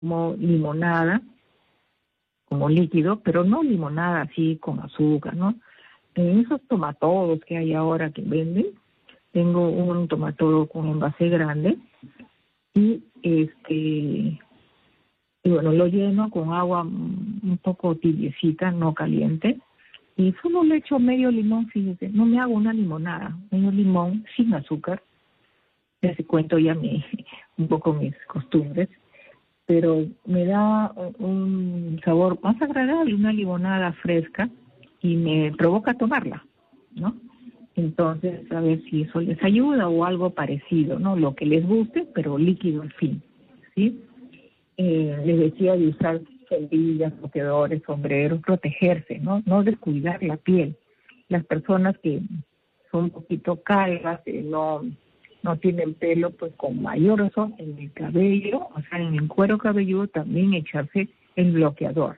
como limonada, como líquido, pero no limonada así con azúcar, ¿no? En esos tomatodos que hay ahora que venden, tengo un tomatodo con envase grande y y bueno, lo lleno con agua un poco tibiecita, no caliente, y solo le echo medio limón, fíjese, no me hago una limonada, medio limón sin azúcar, les cuento ya un poco mis costumbres, pero me da un sabor más agradable, una limonada fresca, y me provoca tomarla, ¿no? Entonces, a ver si eso les ayuda o algo parecido, ¿no? Lo que les guste, pero líquido al fin, ¿sí? Les decía de usar sombrillas, bloqueadores, sombreros, protegerse, ¿no? No descuidar la piel. Las personas que son un poquito calvas, no tienen pelo, pues con mayor razón en el cabello, o sea, en el cuero cabelludo también echarse el bloqueador.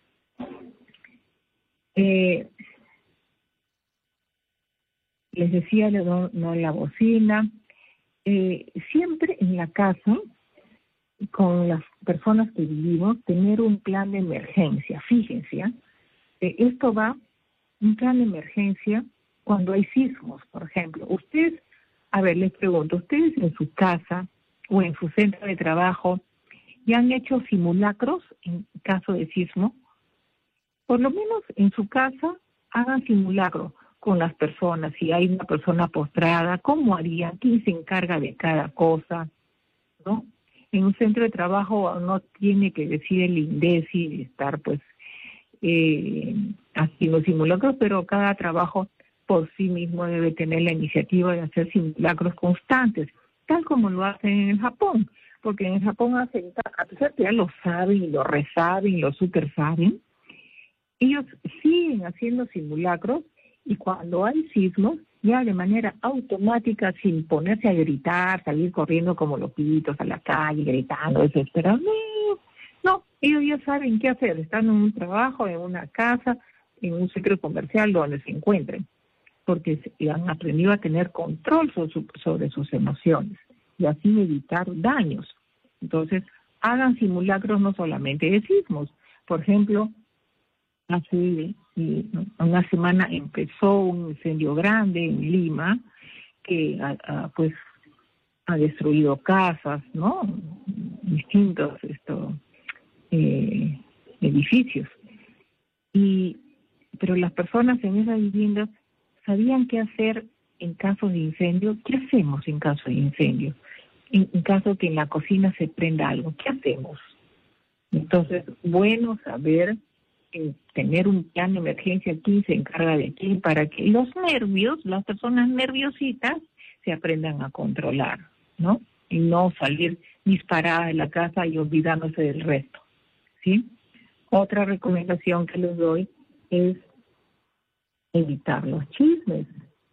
Les decía, no la bocina. Siempre en la casa, con las personas que vivimos, tener un plan de emergencia. Fíjense, esto va, un plan de emergencia cuando hay sismos, por ejemplo. Ustedes, a ver, les pregunto, ¿ustedes en su casa o en su centro de trabajo ya han hecho simulacros en caso de sismo? Por lo menos en su casa hagan simulacro con las personas. Si hay una persona postrada, ¿cómo harían? ¿Quién se encarga de cada cosa? ¿No? En un centro de trabajo no tiene que decir el INDECI estar pues haciendo simulacros, pero cada trabajo por sí mismo debe tener la iniciativa de hacer simulacros constantes, tal como lo hacen en el Japón, porque en el Japón hacen, a pesar que ya lo saben y lo resaben y lo super saben, ellos siguen haciendo simulacros y cuando hay sismos, ya de manera automática, sin ponerse a gritar, salir corriendo como loquitos a la calle, gritando, desesperados, no, ellos ya saben qué hacer, están en un trabajo, en una casa, en un centro comercial, donde se encuentren, porque han aprendido a tener control sobre sus emociones y así evitar daños. Entonces, hagan simulacros no solamente de sismos. Por ejemplo, hace una semana empezó un incendio grande en Lima que pues ha destruido casas, ¿no? Distintos edificios. Pero las personas en esas viviendas sabían qué hacer en caso de incendio. ¿Qué hacemos en caso de incendio? En caso que en la cocina se prenda algo, ¿qué hacemos? Entonces, bueno saber tener un plan de emergencia, quién se encarga de quién, para que los nervios, las personas nerviositas, se aprendan a controlar, ¿no? Y no salir disparadas de la casa y olvidándose del resto, ¿sí? Otra recomendación que les doy es evitar los chismes,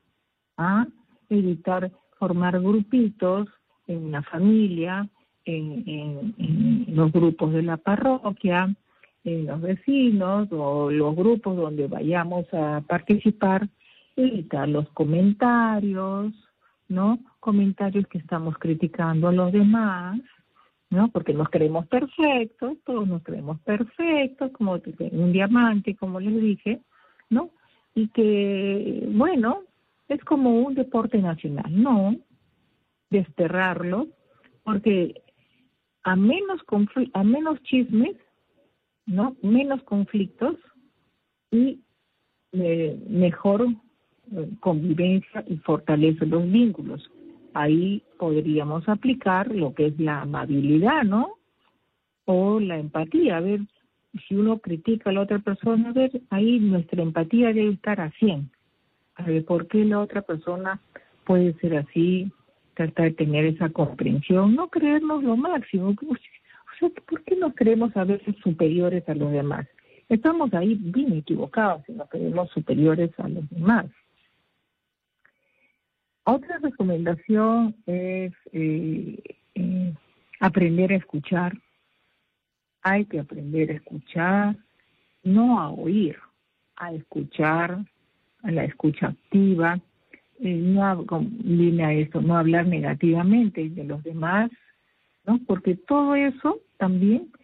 evitar formar grupitos en la familia, en los grupos de la parroquia, en los vecinos o los grupos donde vayamos a participar, evitar los comentarios, ¿no? Comentarios que estamos criticando a los demás, ¿no? Porque nos creemos perfectos, todos nos creemos perfectos, como un diamante, como les dije, ¿no? Y que, bueno, es como un deporte nacional, no, desterrarlo, porque a menos chismes, ¿no? Menos conflictos y mejor convivencia y fortalece los vínculos. Ahí podríamos aplicar lo que es la amabilidad, ¿no? O la empatía. A ver, si uno critica a la otra persona, a ver, ahí nuestra empatía debe estar a 100. A ver, ¿por qué la otra persona puede ser así? Tratar de tener esa comprensión, no creernos lo máximo. O sea, ¿por qué nos creemos a veces superiores a los demás? Estamos ahí bien equivocados si nos creemos superiores a los demás. Otra recomendación es aprender a escuchar. Hay que aprender a escuchar, no a oír, a escuchar, a la escucha activa. No hablar negativamente de los demás, ¿no? Porque todo eso también